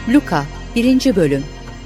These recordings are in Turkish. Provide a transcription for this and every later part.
Luka 1. Bölüm.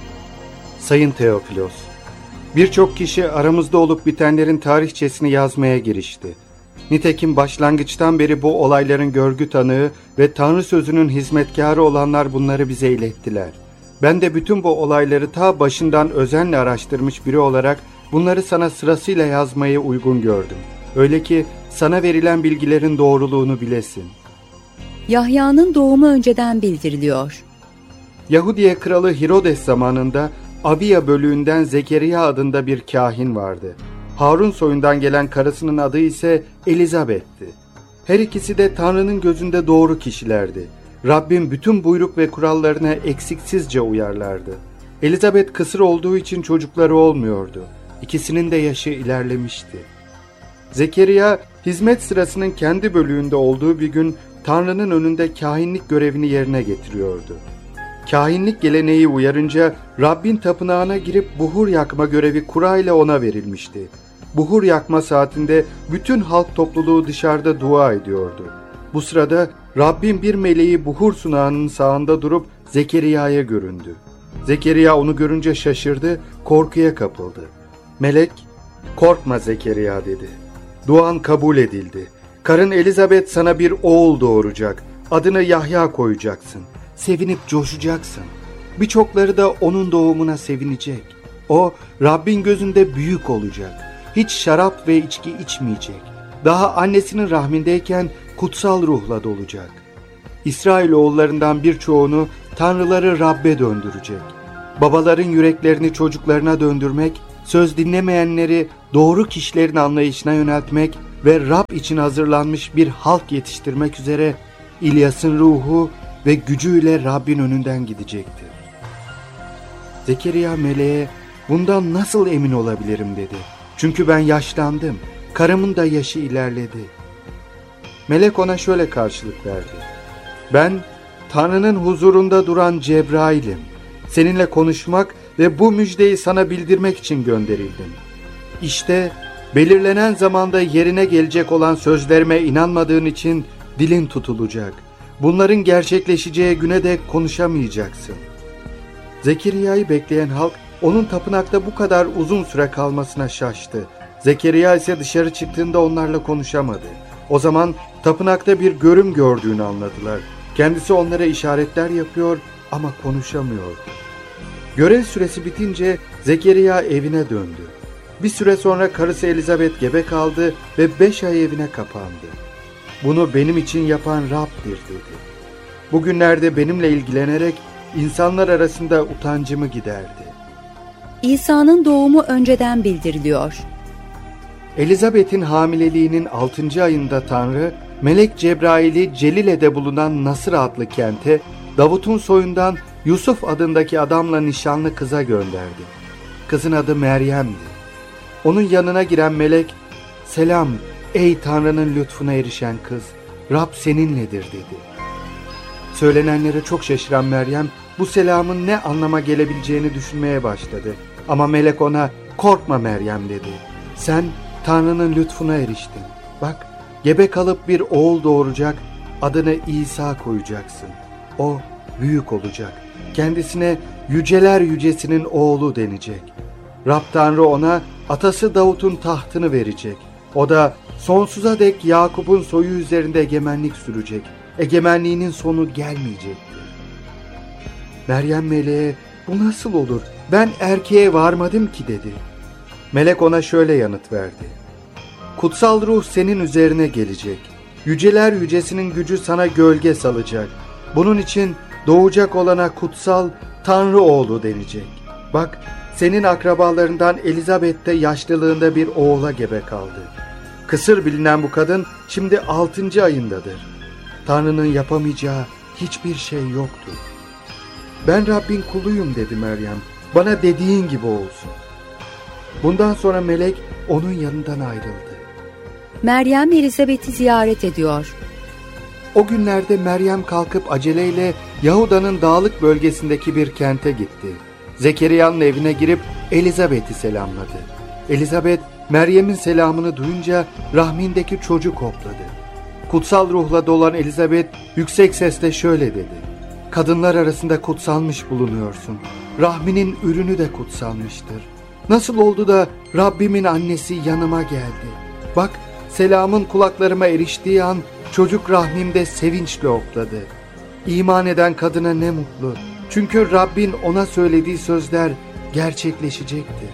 Sayın Teofilos, birçok kişi aramızda olup bitenlerin tarihçesini yazmaya girişti. Nitekim başlangıçtan beri bu olayların görgü tanığı ve Tanrı sözünün hizmetkarı olanlar bunları bize ilettiler. Ben de bütün bu olayları ta başından özenle araştırmış biri olarak bunları sana sırasıyla yazmayı uygun gördüm. Öyle ki sana verilen bilgilerin doğruluğunu bilesin. Yahya'nın doğumu önceden bildiriliyor. Yahudiye kralı Herodes zamanında Abiya bölüğünden Zekeriya adında bir kahin vardı. Harun soyundan gelen karısının adı ise Elizabeth'ti. Her ikisi de Tanrı'nın gözünde doğru kişilerdi. Rabbin bütün buyruk ve kurallarına eksiksizce uyarlardı. Elizabeth kısır olduğu için çocukları olmuyordu. İkisinin de yaşı ilerlemişti. Zekeriya hizmet sırasının kendi bölüğünde olduğu bir gün Tanrı'nın önünde kahinlik görevini yerine getiriyordu. Kahinlik geleneği uyarınca Rabbin tapınağına girip buhur yakma görevi kura ile ona verilmişti. Buhur yakma saatinde bütün halk topluluğu dışarıda dua ediyordu. Bu sırada Rabbin bir meleği buhur sunağının sağında durup Zekeriya'ya göründü. Zekeriya onu görünce şaşırdı, korkuya kapıldı. Melek, "Korkma Zekeriya," dedi. "Duan kabul edildi. Karın Elizabeth sana bir oğul doğuracak. Adını Yahya koyacaksın. Sevinip coşacaksın. Birçokları da onun doğumuna sevinecek. O, Rabbin gözünde büyük olacak. Hiç şarap ve içki içmeyecek. Daha annesinin rahmindeyken kutsal ruhla dolacak. İsrailoğullarından birçoğunu tanrıları Rabbe döndürecek. Babaların yüreklerini çocuklarına döndürmek, söz dinlemeyenleri doğru kişilerin anlayışına yöneltmek ve Rab için hazırlanmış bir halk yetiştirmek üzere İlyas'ın ruhu ve gücüyle Rabbin önünden gidecektir." Zekeriya meleğe, "Bundan nasıl emin olabilirim?" dedi. "Çünkü ben yaşlandım, karımın da yaşı ilerledi." Melek ona şöyle karşılık verdi: "Ben Tanrı'nın huzurunda duran Cebrail'im. Seninle konuşmak ve bu müjdeyi sana bildirmek için gönderildim. İşte belirlenen zamanda yerine gelecek olan sözlerime inanmadığın için dilin tutulacak. Bunların gerçekleşeceği güne dek konuşamayacaksın." Zekeriya'yı bekleyen halk onun tapınakta bu kadar uzun süre kalmasına şaştı. Zekeriya ise dışarı çıktığında onlarla konuşamadı. O zaman tapınakta bir görüm gördüğünü anladılar. Kendisi onlara işaretler yapıyor ama konuşamıyordu. Görev süresi bitince Zekeriya evine döndü. Bir süre sonra karısı Elizabeth gebe kaldı ve 5 ay evine kapandı. "Bunu benim için yapan Rab'dir," dedi. "Bugünlerde benimle ilgilenerek insanlar arasında utancımı giderdi." İsa'nın doğumu önceden bildiriliyor. Elizabeth'in hamileliğinin 6. ayında Tanrı, Melek Cebrail'i Celile'de bulunan Nasır adlı kente, Davut'un soyundan Yusuf adındaki adamla nişanlı kıza gönderdi. Kızın adı Meryem'di. Onun yanına giren melek, "Selam ey Tanrı'nın lütfuna erişen kız, Rab seninledir," dedi. Söylenenlere çok şaşıran Meryem, bu selamın ne anlama gelebileceğini düşünmeye başladı. Ama melek ona, "Korkma Meryem," dedi. "Sen Tanrı'nın lütfuna eriştin. Bak, gebe kalıp bir oğul doğuracak, adını İsa koyacaksın. O büyük olacak. Kendisine yüceler yücesinin oğlu denecek. Rab Tanrı ona atası Davut'un tahtını verecek. O da sonsuza dek Yakup'un soyu üzerinde egemenlik sürecek. Egemenliğinin sonu gelmeyecektir." Meryem meleğe, "Bu nasıl olur? Ben erkeğe varmadım ki," dedi. Melek ona şöyle yanıt verdi: "Kutsal ruh senin üzerine gelecek. Yüceler yücesinin gücü sana gölge salacak. Bunun için doğacak olana kutsal Tanrı oğlu denecek. Bak, senin akrabalarından Elizabeth de yaşlılığında bir oğula gebe kaldı. Kısır bilinen bu kadın şimdi 6. ayındadır. Tanrı'nın yapamayacağı hiçbir şey yoktur." "Ben Rabbin kuluyum," dedi Meryem. "Bana dediğin gibi olsun." Bundan sonra melek onun yanından ayrıldı. Meryem Elizabeth'i ziyaret ediyor. O günlerde Meryem kalkıp aceleyle Yahuda'nın dağlık bölgesindeki bir kente gitti. Zekeriya'nın evine girip Elizabeth'i selamladı. Elizabeth, Meryem'in selamını duyunca rahmindeki çocuk hopladı. Kutsal ruhla dolan Elizabeth yüksek sesle şöyle dedi: kadınlar arasında kutsanmış bulunuyorsun. Rahminin ürünü de kutsanmıştır. Nasıl oldu da Rabbimin annesi yanıma geldi? Bak, selamın kulaklarıma eriştiği an çocuk rahmimde sevinçle hopladı. İman eden kadına ne mutlu. Çünkü Rabbin ona söylediği sözler gerçekleşecekti.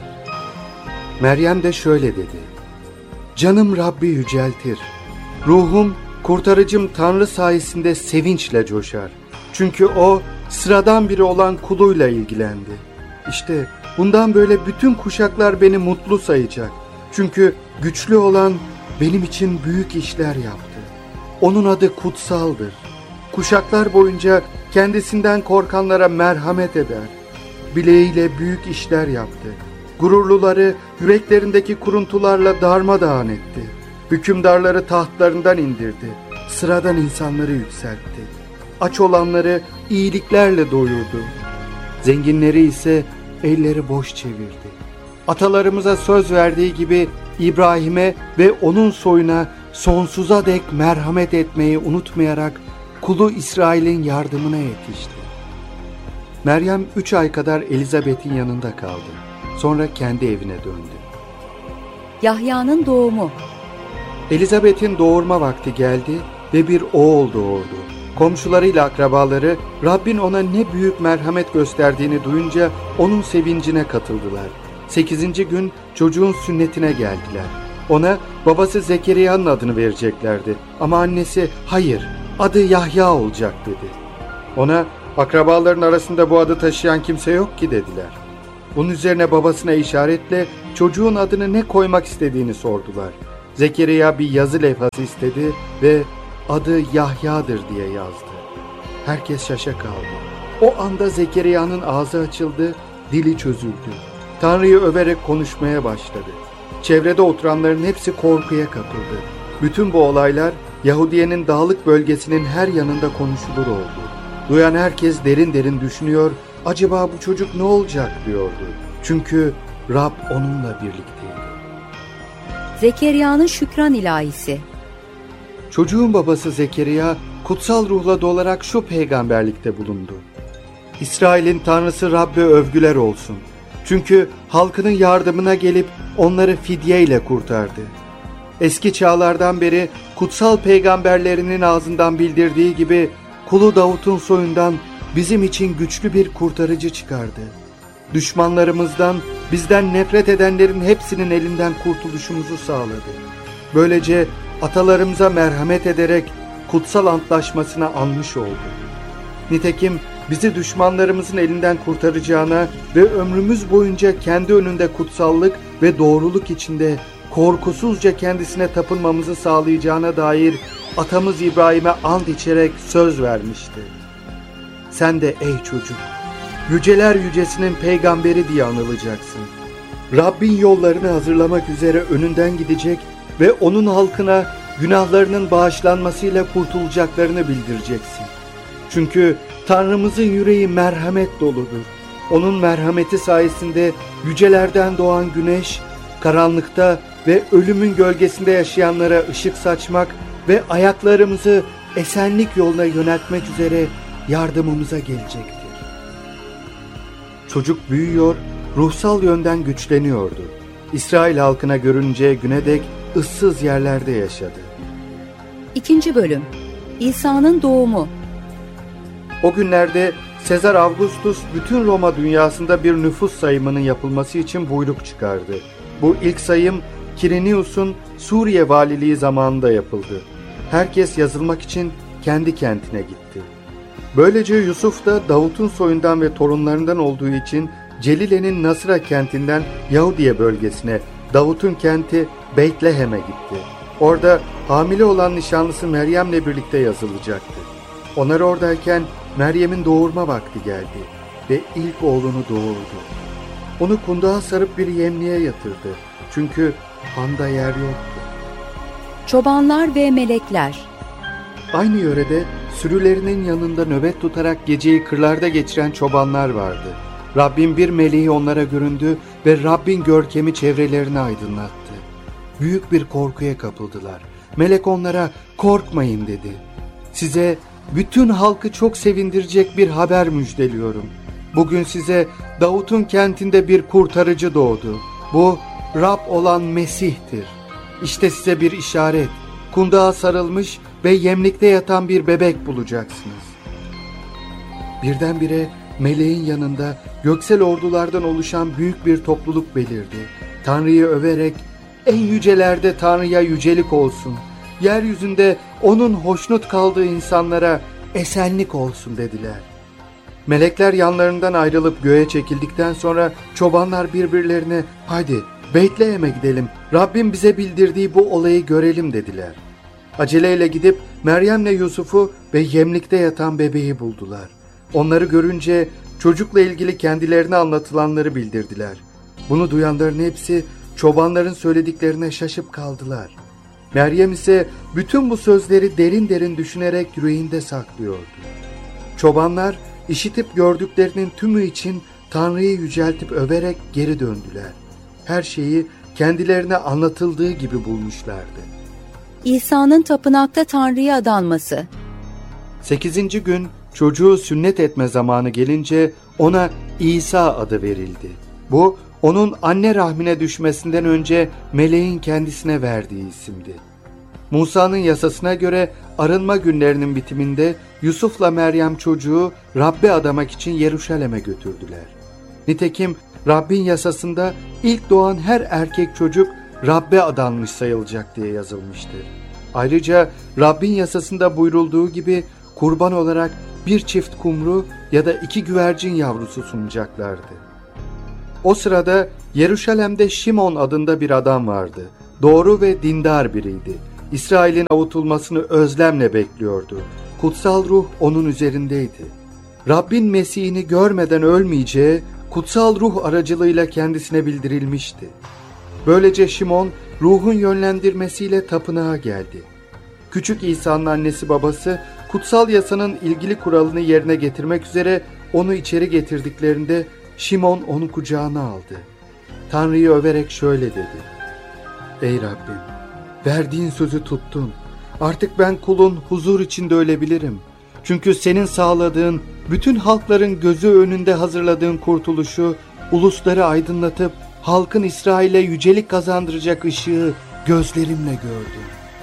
Meryem de şöyle dedi: Canım Rabbi yüceltir. Ruhum kurtarıcım Tanrı sayesinde sevinçle coşar. Çünkü o sıradan biri olan kuluyla ilgilendi. İşte bundan böyle bütün kuşaklar beni mutlu sayacak. Çünkü güçlü olan benim için büyük işler yaptı. Onun adı kutsaldır. Kuşaklar boyunca kendisinden korkanlara merhamet eder. Bileğiyle büyük işler yaptı. Gururluları yüreklerindeki kuruntularla darmadağın etti. Hükümdarları tahtlarından indirdi. Sıradan insanları yükseltti. Aç olanları iyiliklerle doyurdu. Zenginleri ise elleri boş çevirdi. Atalarımıza söz verdiği gibi İbrahim'e ve onun soyuna sonsuza dek merhamet etmeyi unutmayarak kulu İsrail'in yardımına yetişti. Meryem 3 ay kadar Elizabeth'in yanında kaldı. Sonra kendi evine döndü. Yahya'nın doğumu. Elizabeth'in doğurma vakti geldi ve bir oğul doğurdu. Komşularıyla akrabaları Rabbin ona ne büyük merhamet gösterdiğini duyunca onun sevincine katıldılar. 8. gün çocuğun sünnetine geldiler. Ona babası Zekeriya'nın adını vereceklerdi. Ama annesi hayır, adı Yahya olacak dedi. Ona akrabaların arasında bu adı taşıyan kimse yok ki dediler. Bunun üzerine babasına işaretle çocuğun adını ne koymak istediğini sordular. Zekeriya bir yazı levhası istedi ve adı Yahya'dır diye yazdı. Herkes şaşa kaldı. O anda Zekeriya'nın ağzı açıldı, dili çözüldü. Tanrı'yı överek konuşmaya başladı. Çevrede oturanların hepsi korkuya kapıldı. Bütün bu olaylar Yahudiye'nin dağlık bölgesinin her yanında konuşulur oldu. Duyan herkes derin derin düşünüyor, acaba bu çocuk ne olacak diyordu. Çünkü Rab onunla birlikteydi. Zekeriya'nın şükran ilahisi. Çocuğun babası Zekeriya kutsal ruhla dolarak şu peygamberlikte bulundu. İsrail'in Tanrısı Rabbe övgüler olsun. Çünkü halkının yardımına gelip onları fidye ile kurtardı. Eski çağlardan beri kutsal peygamberlerinin ağzından bildirdiği gibi kulu Davut'un soyundan bizim için güçlü bir kurtarıcı çıkardı. Düşmanlarımızdan, bizden nefret edenlerin hepsinin elinden kurtuluşumuzu sağladı. Böylece atalarımıza merhamet ederek kutsal antlaşmasına almış oldu. Nitekim bizi düşmanlarımızın elinden kurtaracağına ve ömrümüz boyunca kendi önünde kutsallık ve doğruluk içinde korkusuzca kendisine tapınmamızı sağlayacağına dair atamız İbrahim'e ant içerek söz vermişti. Sen de ey çocuk, yüceler yücesinin peygamberi diye anılacaksın. Rabbin yollarını hazırlamak üzere önünden gidecek ve onun halkına günahlarının bağışlanmasıyla kurtulacaklarını bildireceksin. Çünkü Tanrımızın yüreği merhamet doludur. Onun merhameti sayesinde yücelerden doğan güneş, karanlıkta ve ölümün gölgesinde yaşayanlara ışık saçmak ve ayaklarımızı esenlik yoluna yöneltmek üzere yardımımıza gelecektir. Çocuk büyüyor, ruhsal yönden güçleniyordu. İsrail halkına görüneceği güne dek ıssız yerlerde yaşadı. 2. bölüm. İsa'nın doğumu. O günlerde Sezar Augustus bütün Roma dünyasında bir nüfus sayımının yapılması için buyruk çıkardı. Bu ilk sayım Kirenius'un Suriye valiliği zamanında yapıldı. Herkes yazılmak için kendi kentine gitti. Böylece Yusuf da Davut'un soyundan ve torunlarından olduğu için Celile'nin Nasıra kentinden Yahudiye bölgesine, Davut'un kenti Beytlehem'e gitti. Orada hamile olan nişanlısı Meryem'le birlikte yazılacaktı. Onlar oradayken Meryem'in doğurma vakti geldi ve ilk oğlunu doğurdu. Onu kundağa sarıp bir yemliğe yatırdı. Çünkü handa yer yoktu. Çobanlar ve melekler. Aynı yörede sürülerinin yanında nöbet tutarak geceyi kırlarda geçiren çobanlar vardı. Rabbin bir meleği onlara göründü ve Rabbin görkemi çevrelerini aydınlattı. Büyük bir korkuya kapıldılar. Melek onlara korkmayın dedi. Size bütün halkı çok sevindirecek bir haber müjdeliyorum. Bugün size Davut'un kentinde bir kurtarıcı doğdu. Bu Rab olan Mesih'tir. İşte size bir işaret. Kundağa sarılmış ve yemlikte yatan bir bebek bulacaksınız. Birdenbire meleğin yanında göksel ordulardan oluşan büyük bir topluluk belirdi. Tanrı'yı överek, en yücelerde Tanrı'ya yücelik olsun, yeryüzünde onun hoşnut kaldığı insanlara esenlik olsun dediler. Melekler yanlarından ayrılıp göğe çekildikten sonra çobanlar birbirlerine hadi Beytlehem'e gidelim, Rabbim bize bildirdiği bu olayı görelim dediler. Aceleyle gidip Meryem'le Yusuf'u ve yemlikte yatan bebeği buldular. Onları görünce çocukla ilgili kendilerine anlatılanları bildirdiler. Bunu duyanların hepsi çobanların söylediklerine şaşıp kaldılar. Meryem ise bütün bu sözleri derin derin düşünerek yüreğinde saklıyordu. Çobanlar işitip gördüklerinin tümü için Tanrı'yı yüceltip överek geri döndüler. Her şeyi kendilerine anlatıldığı gibi bulmuşlardı. İsa'nın tapınakta Tanrı'ya adanması. 8. gün çocuğu sünnet etme zamanı gelince ona İsa adı verildi. Bu onun anne rahmine düşmesinden önce meleğin kendisine verdiği isimdi. Musa'nın yasasına göre arınma günlerinin bitiminde Yusuf'la Meryem çocuğu Rabbe adamak için Yeruşalim'e götürdüler. Nitekim Rabbin yasasında ilk doğan her erkek çocuk Rabbe adanmış sayılacak diye yazılmıştır. Ayrıca Rabbin yasasında buyrulduğu gibi kurban olarak bir çift kumru ya da 2 güvercin yavrusu sunacaklardı. O sırada Yeruşalim'de Şimon adında bir adam vardı. Doğru ve dindar biriydi. İsrail'in avutulmasını özlemle bekliyordu. Kutsal ruh onun üzerindeydi. Rabbin Mesih'ini görmeden ölmeyeceği kutsal ruh aracılığıyla kendisine bildirilmişti. Böylece Şimon ruhun yönlendirmesiyle tapınağa geldi. Küçük İsa'nın annesi babası kutsal yasanın ilgili kuralını yerine getirmek üzere onu içeri getirdiklerinde Şimon onu kucağına aldı. Tanrı'yı överek şöyle dedi: "Ey Rabbim, verdiğin sözü tuttun. Artık ben kulun huzur içinde ölebilirim. Çünkü senin sağladığın, bütün halkların gözü önünde hazırladığın kurtuluşu, ulusları aydınlatıp halkın İsrail'e yücelik kazandıracak ışığı gözlerimle gördüm."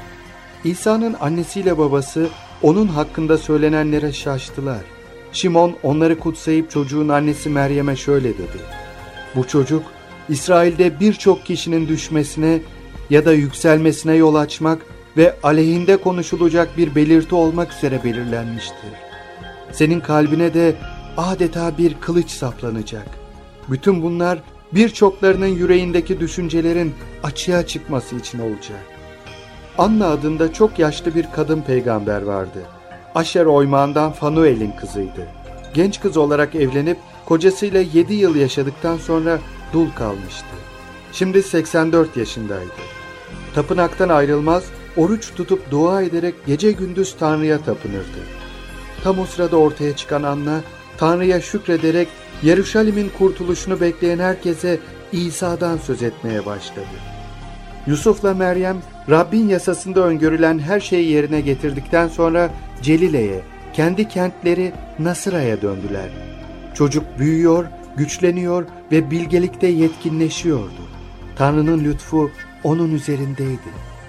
İsa'nın annesiyle babası onun hakkında söylenenlere şaştılar. Şimon onları kutsayıp çocuğun annesi Meryem'e şöyle dedi: "Bu çocuk İsrail'de birçok kişinin düşmesine ya da yükselmesine yol açmak ve aleyhinde konuşulacak bir belirti olmak üzere belirlenmiştir. Senin kalbine de adeta bir kılıç saplanacak. Bütün bunlar birçoklarının yüreğindeki düşüncelerin açığa çıkması için olacak." Anna adında çok yaşlı bir kadın peygamber vardı. Aşer oymağından Fanuel'in kızıydı. Genç kız olarak evlenip kocasıyla 7 yıl yaşadıktan sonra dul kalmıştı. Şimdi 84 yaşındaydı. Tapınaktan ayrılmaz, oruç tutup dua ederek gece gündüz Tanrı'ya tapınırdı. Tam o sırada ortaya çıkan Anna, Tanrı'ya şükrederek Yeruşalim'in kurtuluşunu bekleyen herkese İsa'dan söz etmeye başladı. Yusuf'la Meryem, Rabbin yasasında öngörülen her şeyi yerine getirdikten sonra Celile'ye, kendi kentleri Nasıra'ya döndüler. Çocuk büyüyor, güçleniyor ve bilgelikte yetkinleşiyordu. Tanrı'nın lütfu onun üzerindeydi.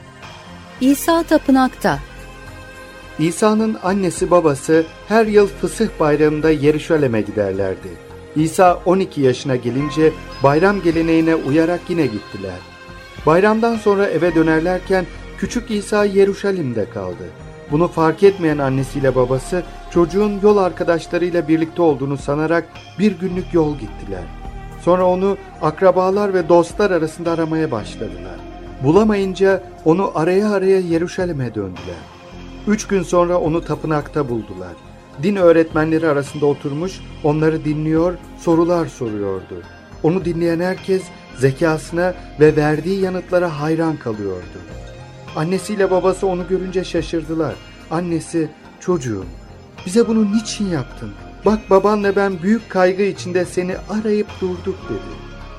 İsa tapınakta. İsa'nın annesi babası her yıl Fısıh bayramında Yeruşalim'e giderlerdi. İsa 12 yaşına gelince bayram geleneğine uyarak yine gittiler. Bayramdan sonra eve dönerlerken küçük İsa Yeruşalim'de kaldı. Bunu fark etmeyen annesiyle babası çocuğun yol arkadaşlarıyla birlikte olduğunu sanarak bir günlük yol gittiler. Sonra onu akrabalar ve dostlar arasında aramaya başladılar. Bulamayınca onu araya araya Yeruşalim'e döndüler. 3 gün sonra onu tapınakta buldular. Din öğretmenleri arasında oturmuş onları dinliyor, sorular soruyordu. Onu dinleyen herkes zekasına ve verdiği yanıtlara hayran kalıyordu. Annesiyle babası onu görünce şaşırdılar. Annesi, "Çocuğum, bize bunu niçin yaptın? Bak babanla ben büyük kaygı içinde seni arayıp durduk" dedi.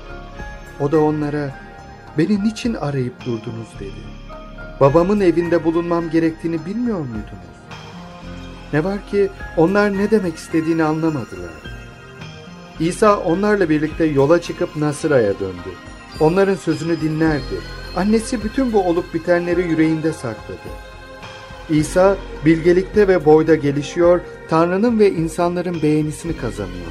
O da onlara, "Beni niçin arayıp durdunuz?" dedi. "Babamın evinde bulunmam gerektiğini bilmiyor muydunuz?" Ne var ki onlar ne demek istediğini anlamadılar. İsa onlarla birlikte yola çıkıp Nasıra'ya döndü. Onların sözünü dinlerdi. Annesi bütün bu olup bitenleri yüreğinde sakladı. İsa bilgelikte ve boyda gelişiyor, Tanrı'nın ve insanların beğenisini kazanıyor.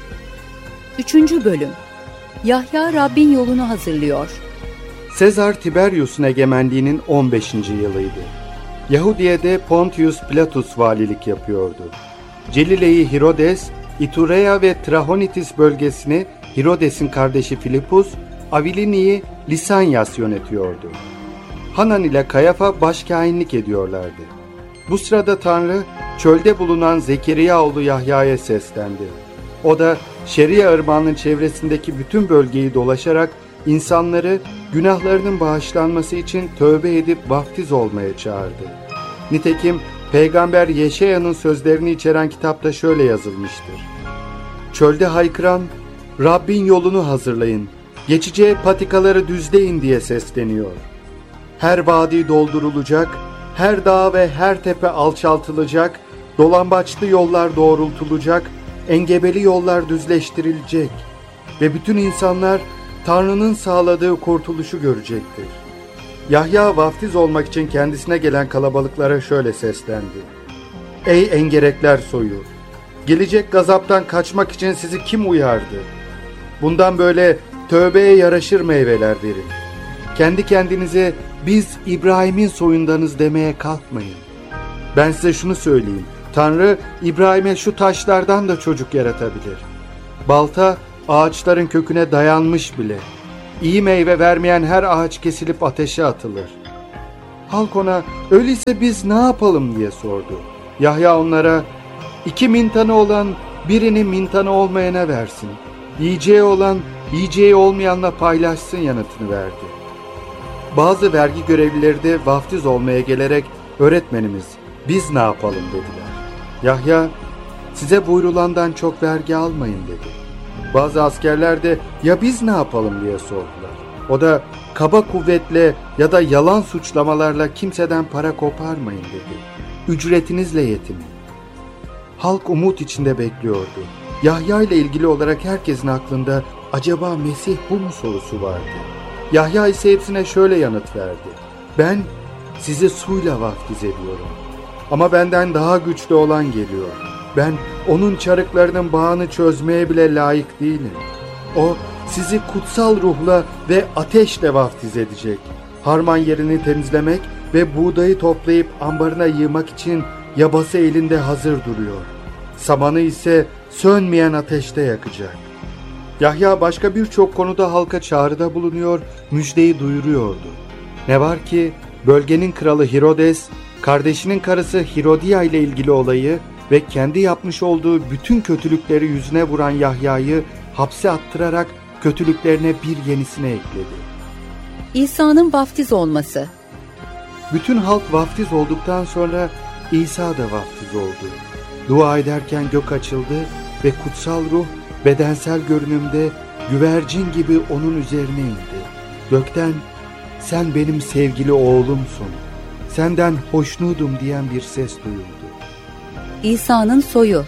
3. Bölüm. Yahya Rabbin yolunu hazırlıyor. Sezar Tiberius'un egemenliğinin 15. yılıydı. Yahudiye'de Pontius Pilatus valilik yapıyordu. Celile'yi Herodes, İturea ve Trahonitis bölgesini Herodes'in kardeşi Filipus, Avilini'yi Lisanyas yönetiyordu. Hanan ile Kayafa başkâhinlik ediyorlardı. Bu sırada Tanrı, çölde bulunan Zekeriya oğlu Yahya'ya seslendi. O da Şeria ırmağının çevresindeki bütün bölgeyi dolaşarak insanları günahlarının bağışlanması için tövbe edip vaftiz olmaya çağırdı. Nitekim Peygamber Yeşaya'nın sözlerini içeren kitapta şöyle yazılmıştır. Çölde haykıran, Rabbin yolunu hazırlayın, geçeceği patikaları düzleyin diye sesleniyor. Her vadi doldurulacak, her dağ ve her tepe alçaltılacak, dolambaçlı yollar doğrultulacak, engebeli yollar düzleştirilecek ve bütün insanlar Tanrı'nın sağladığı kurtuluşu görecektir. Yahya vaftiz olmak için kendisine gelen kalabalıklara şöyle seslendi. Ey engerekler soyu! Gelecek gazaptan kaçmak için sizi kim uyardı? Bundan böyle tövbeye yaraşır meyveler verin. Kendi kendinize biz İbrahim'in soyundanız demeye kalkmayın. Ben size şunu söyleyeyim. Tanrı İbrahim'e şu taşlardan da çocuk yaratabilir. Balta ağaçların köküne dayanmış bile. İyi meyve vermeyen her ağaç kesilip ateşe atılır. Halk ona öyleyse biz ne yapalım diye sordu. Yahya onlara 2 mintanı olan birini mintanı olmayana versin. Yiyeceği olan yiyeceği olmayanla paylaşsın yanıtını verdi. Bazı vergi görevlileri de vaftiz olmaya gelerek öğretmenimiz biz ne yapalım dediler. Yahya size buyrulandan çok vergi almayın dedi. Bazı askerler de ya biz ne yapalım diye sordular. O da kaba kuvvetle ya da yalan suçlamalarla kimseden para koparmayın dedi. Ücretinizle yetinin. Halk umut içinde bekliyordu. Yahya ile ilgili olarak herkesin aklında acaba Mesih bu mu sorusu vardı. Yahya ise hepsine şöyle yanıt verdi. Ben sizi suyla vaftiz ediyorum. Ama benden daha güçlü olan geliyor. Ben onun çarıklarının bağını çözmeye bile layık değilim. O sizi kutsal ruhla ve ateşle vaftiz edecek. Harman yerini temizlemek ve buğdayı toplayıp ambarına yığmak için yabası elinde hazır duruyor. Samanı ise sönmeyen ateşte yakacak. Yahya başka birçok konuda halka çağrıda bulunuyor, müjdeyi duyuruyordu. Ne var ki bölgenin kralı Herodes, kardeşinin karısı Herodia ile ilgili olayı ve kendi yapmış olduğu bütün kötülükleri yüzüne vuran Yahya'yı hapse attırarak kötülüklerine bir yenisine ekledi. İsa'nın vaftiz olması. Bütün halk vaftiz olduktan sonra İsa da vaftiz oldu. Dua ederken gök açıldı ve kutsal ruh bedensel görünümde güvercin gibi onun üzerine indi. Gökten sen benim sevgili oğlumsun, senden hoşnudum diyen bir ses duyuldu. İsa'nın soyu.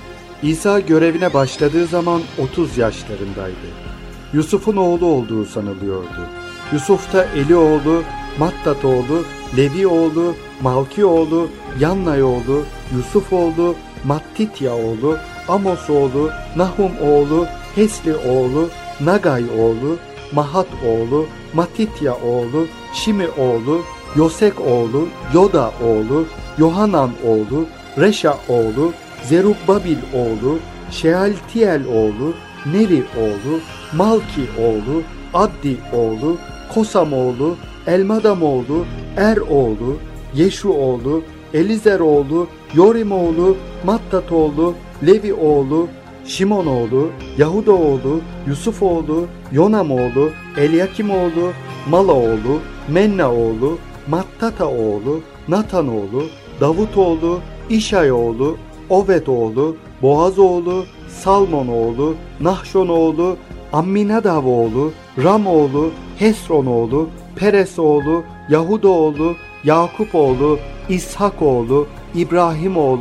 İsa görevine başladığı zaman 30 yaşlarındaydı. Yusuf'un oğlu olduğu sanılıyordu. Yusuf da Eli oğlu, Mattat oğlu, Levi oğlu, Malki oğlu, Yannay oğlu, Yusuf oğlu, Mattitya oğlu, Amos oğlu, Nahum oğlu, Hesli oğlu, Nagay oğlu, Mahat oğlu, Matitya oğlu, Şimi oğlu, Yosek oğlu, Yoda oğlu, Yohanan oğlu, Reşa oğlu, Zerubbabil oğlu, Şealtiel oğlu, Neri oğlu, Malki oğlu, Addi oğlu, Kosam oğlu, Elmadam oğlu, Er oğlu, Yeşu oğlu, Elizer oğlu, Yorim oğlu, Mattat oğlu, Levi oğlu, Şimon oğlu, Yahuda oğlu, Yusuf oğlu, Yonam oğlu, Elyakim oğlu, Mala oğlu, Menna oğlu, Mattata oğlu, Natan oğlu, Davut oğlu, İşay oğlu, Oved oğlu, Boaz oğlu, Salmon oğlu, Nahşon oğlu, Amminadav oğlu, Ram oğlu, Hesron oğlu, Peres oğlu, Yahuda oğlu, Yakup oğlu, İshak oğlu, İbrahim oğlu,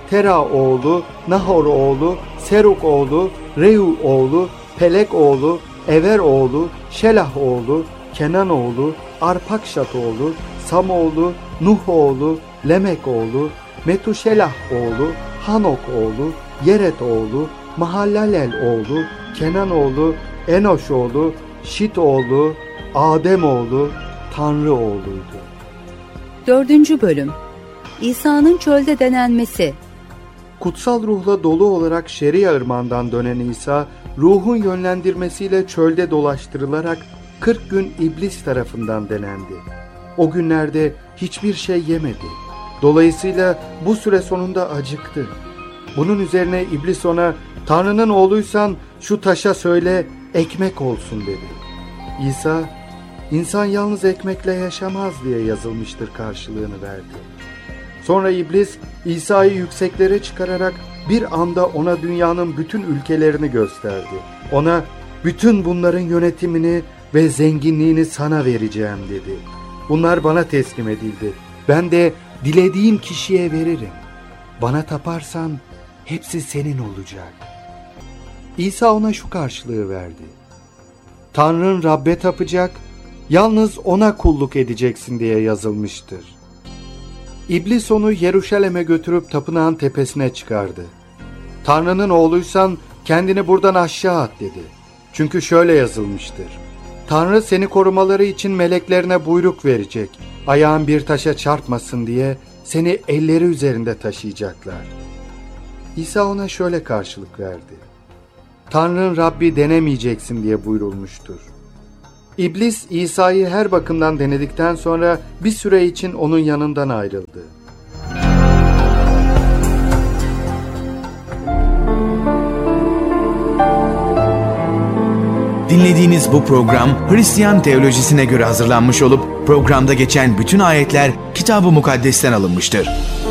Tera oğlu, Nahor oğlu, Seruk oğlu, Reu oğlu, Pelek oğlu, Ever oğlu, Şelah oğlu, Kenan oğlu, Arpakşat oğlu, Sam oğlu, Nuh oğlu, Lemek oğlu, Metuşelah oğlu, Hanok oğlu, Yeret oğlu, Mahalalel oğlu, Kenan oğlu, Enoş oğlu, Şit oğlu, Adem oğlu, Tanrı oğluydu. 4. Bölüm. İsa'nın çölde denenmesi. Kutsal ruhla dolu olarak Şeria ırmağından dönen İsa, ruhun yönlendirmesiyle çölde dolaştırılarak 40 gün iblis tarafından denendi. O günlerde hiçbir şey yemedi. Dolayısıyla bu süre sonunda acıktı. Bunun üzerine iblis ona, "Tanrı'nın oğluysan şu taşa söyle, ekmek olsun," dedi. İsa, "İnsan yalnız ekmekle yaşamaz," diye yazılmıştır karşılığını verdi. Sonra iblis İsa'yı yükseklere çıkararak bir anda ona dünyanın bütün ülkelerini gösterdi. Ona, "Bütün bunların yönetimini ve zenginliğini sana vereceğim," dedi. "Bunlar bana teslim edildi. Ben de dilediğim kişiye veririm. Bana taparsan hepsi senin olacak." İsa ona şu karşılığı verdi: "Tanrın Rab'be tapacak, yalnız ona kulluk edeceksin," diye yazılmıştır. İblis onu Yeruşalim'e götürüp tapınağın tepesine çıkardı. "Tanrı'nın oğluysan kendini buradan aşağı at," dedi. Çünkü şöyle yazılmıştır: "Tanrı seni korumaları için meleklerine buyruk verecek. Ayağın bir taşa çarpmasın diye seni elleri üzerinde taşıyacaklar." İsa ona şöyle karşılık verdi: "Tanrı'nın Rabbi denemeyeceksin," diye buyurulmuştur. İblis İsa'yı her bakımdan denedikten sonra bir süre için onun yanından ayrıldı. Dinlediğiniz bu program Hristiyan teolojisine göre hazırlanmış olup programda geçen bütün ayetler Kitab-ı Mukaddes'ten alınmıştır.